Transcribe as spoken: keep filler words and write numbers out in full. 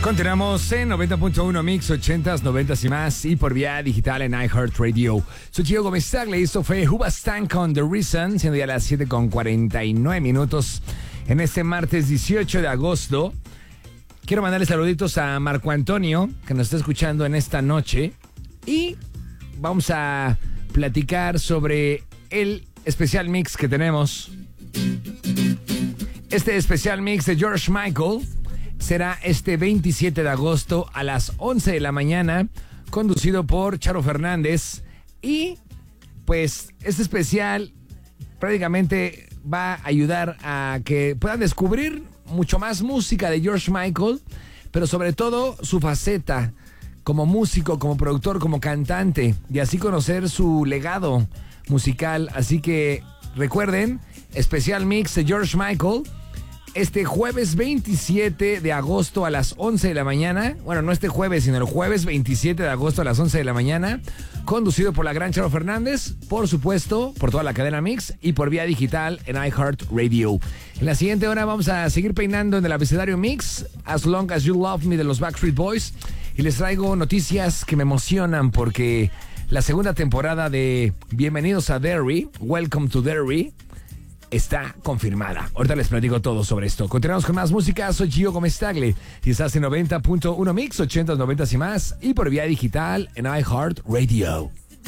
Continuamos en noventa punto uno Mix, ochentas, noventas y más, y por vía digital en iHeartRadio. Soy Gio Gómez Tagle y esto fue Hoobastank con The Reason, siendo ya las siete con cuarenta y nueve minutos en este martes dieciocho de agosto. Quiero mandarle saluditos a Marco Antonio, que nos está escuchando en esta noche, y vamos a platicar sobre el especial mix que tenemos. Este especial mix de George Michael será este veintisiete de agosto a las once de la mañana, conducido por Charo Fernández. Y pues este especial prácticamente va a ayudar a que puedan descubrir mucho más música de George Michael, pero sobre todo su faceta como músico, como productor, como cantante, y así conocer su legado musical. Así que recuerden, especial mix de George Michael este jueves veintisiete de agosto a las once de la mañana. Bueno, no este jueves, sino el jueves veintisiete de agosto a las once de la mañana. Conducido por la gran Charo Fernández, por supuesto, por toda la cadena Mix y por vía digital en iHeartRadio. En la siguiente hora vamos a seguir peinando en el abecedario Mix, As Long As You Love Me de los Backstreet Boys. Y les traigo noticias que me emocionan porque la segunda temporada de Bienvenidos a Derry, Welcome to Derry, está confirmada. Ahorita les platico todo sobre esto. Continuamos con más música. Soy Gio Gómez Tagle y estás en noventa punto uno Mix, ochentas, noventas y más, y por vía digital en iHeartRadio.